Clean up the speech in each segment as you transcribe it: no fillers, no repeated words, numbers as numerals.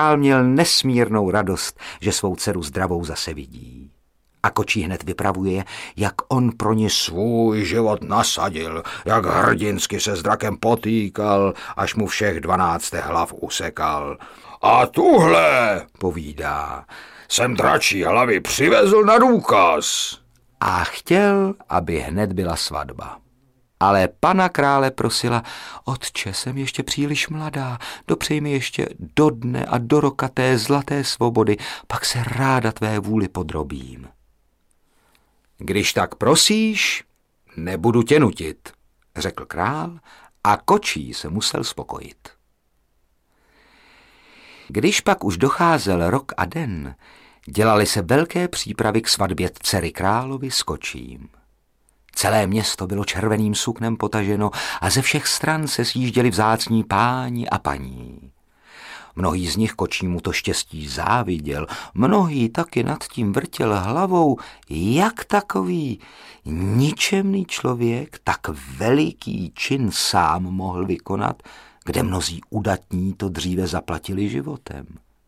král měl nesmírnou radost, že svou dceru zdravou zase vidí. A Kočí hned vypravuje, jak on pro ně svůj život nasadil, jak hrdinsky se s drakem potýkal, až mu všech 12 hlav usekal. A tuhle, povídá, jsem dračí hlavy přivezl na důkaz. A chtěl, aby hned byla svatba. Ale pana krále prosila, otče, jsem ještě příliš mladá, dopřej mi ještě do dne a do roka té zlaté svobody, pak se ráda tvé vůli podrobím. Když tak prosíš, nebudu tě nutit, řekl král a Kočí se musel spokojit. Když pak už docházel rok a den, dělaly se velké přípravy k svatbě dcery královi s Kočím. Celé město bylo červeným suknem potaženo a ze všech stran se sjížděli vzácní páni a paní. Mnohý z nich Kočímu to štěstí záviděl, mnohý taky nad tím vrtěl hlavou, jak takový ničemný člověk tak veliký čin sám mohl vykonat, kde mnozí udatní to dříve zaplatili životem.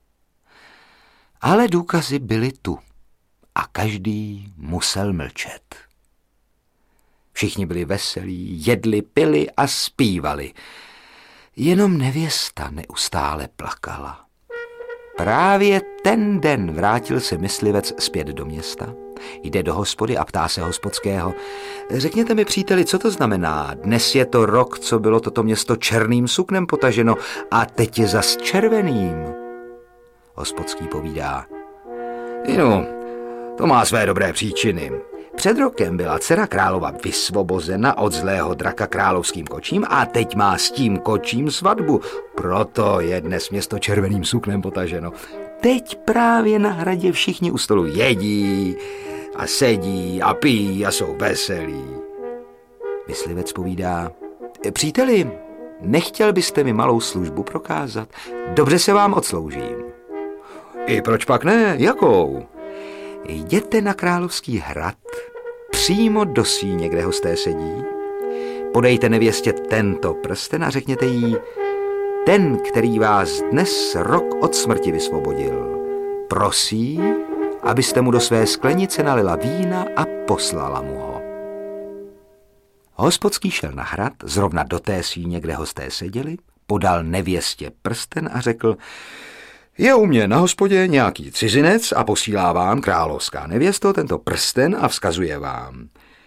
Ale důkazy byly tu a každý musel mlčet. Všichni byli veselí, jedli, pili a zpívali. Jenom nevěsta neustále plakala. Právě ten den vrátil se myslivec zpět do města. Jde do hospody a ptá se hospodského. Řekněte mi, příteli, co to znamená? Dnes je to rok, co bylo toto město černým suknem potaženo a teď je zas červeným. Hospodský povídá. No, to má své dobré příčiny. Před rokem byla dcera králova vysvobozena od zlého draka královským kočím a teď má s tím kočím svatbu. Proto je dnes město červeným suknem potaženo. Teď právě na hradě všichni u stolu jedí a sedí a pijí a jsou veselí. Myslivec povídá. Příteli, nechtěl byste mi malou službu prokázat? Dobře se vám odsloužím. I proč pak ne? Jakou? Jděte na královský hrad, přímo do síně, kde hosté sedí. Podejte nevěstě tento prsten a řekněte jí, ten, který vás dnes rok od smrti vysvobodil, prosí, abyste mu do své sklenice nalila vína a poslala mu ho. Hospodský šel na hrad, zrovna do té síně, kde hosté seděli, podal nevěstě prsten a řekl, je u mě na hospodě nějaký cizinec a posílá vám, královská nevěsto, tento prsten a vzkazuje vám.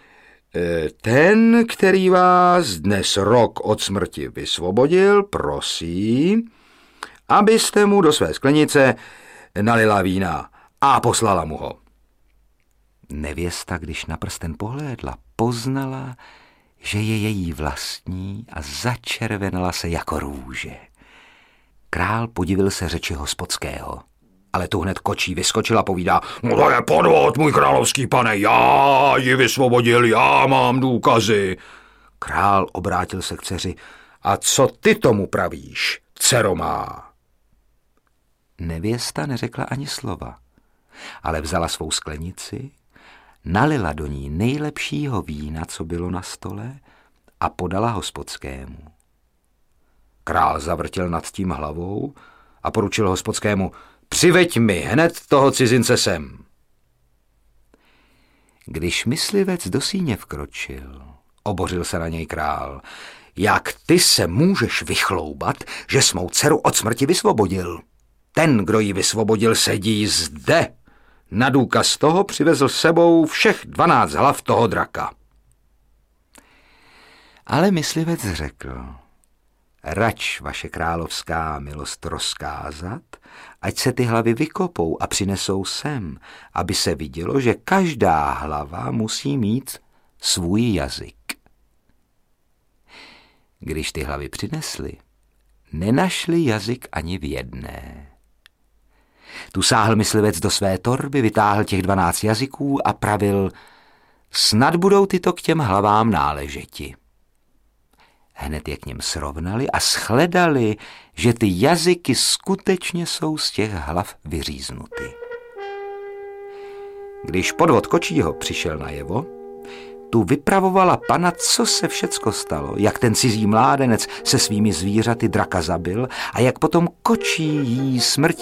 Ten, který vás dnes rok od smrti vysvobodil, prosí, abyste mu do své sklenice nalila vína a poslala mu ho. Nevěsta, když na prsten pohlédla, poznala, že je její vlastní a začervenala se jako růže. Král podivil se řeči hospodského, ale tu hned Kočí vyskočil a povídá, no to je podvod, můj královský pane, já ji vysvobodil, já mám důkazy. Král obrátil se k dceři, a co ty tomu pravíš, dcero má? Nevěsta neřekla ani slova, ale vzala svou sklenici, nalila do ní nejlepšího vína, co bylo na stole, a podala hospodskému. Král zavrtěl nad tím hlavou a poručil hospodskému, přiveď mi hned toho cizince sem. Když myslivec do síně vkročil, obořil se na něj král. Jak ty se můžeš vychloubat, že jsi mou dceru od smrti vysvobodil? Ten, kdo ji vysvobodil, sedí zde. Na důkaz toho přivezl s sebou všech 12 hlav toho draka. Ale myslivec řekl, rač vaše královská milost rozkázat, ať se ty hlavy vykopou a přinesou sem, aby se vidělo, že každá hlava musí mít svůj jazyk. Když ty hlavy přinesli, nenašli jazyk ani v jedné. Tu sáhl myslivec do své torby, vytáhl těch 12 jazyků a pravil, snad budou tyto k těm hlavám náležeti. Hned je k něm srovnali a shledali, že ty jazyky skutečně jsou z těch hlav vyříznuty. Když podvod Kočího přišel najevo, tu vypravovala pana, co se všecko stalo, jak ten cizí mládenec se svými zvířaty draka zabil a jak potom Kočí jí smrtí